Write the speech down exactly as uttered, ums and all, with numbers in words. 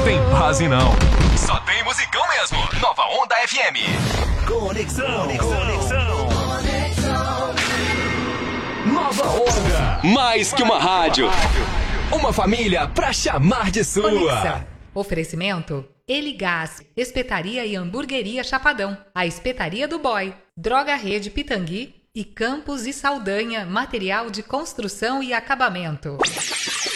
tem base não. Só tem musicão mesmo. Nova Onda F M. Conexão. Conexão. Conexão. Nova Onda. Mais que uma rádio. Uma família pra chamar de sua. Conexão. Oferecimento Eligás, Espetaria e Hamburgueria Chapadão, a Espetaria do Boy, Droga Rede Pitangui e Campos e Saldanha, material de construção e acabamento.